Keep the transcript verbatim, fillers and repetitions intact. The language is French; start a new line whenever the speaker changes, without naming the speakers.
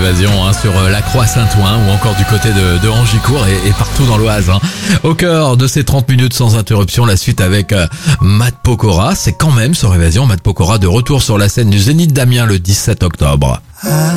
Évasion hein, sur la Croix-Saint-Ouen ou encore du côté de, de Angicourt et, et partout dans l'Oise. Hein. Au cœur de ces trente minutes sans interruption, la suite avec euh, Matt Pokora. C'est quand même sur Évasion, Matt Pokora de retour sur la scène du Zénith d'Amiens le dix-sept octobre.